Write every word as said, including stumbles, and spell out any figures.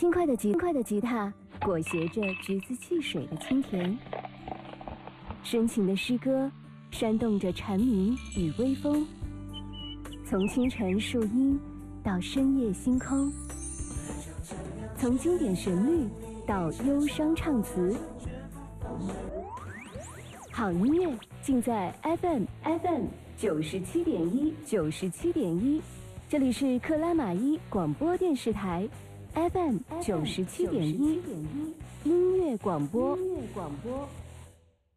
轻快的吉轻快的吉他裹挟着橘子汽水的清甜，深情的诗歌煽动着蝉鸣与微风，从清晨树荫到深夜星空，从经典旋律到忧伤唱词，好音乐尽在 F M F M 九十七点一九十七点一，这里是克拉玛依广播电视台 F M 九十七点一音乐广播。音乐广播。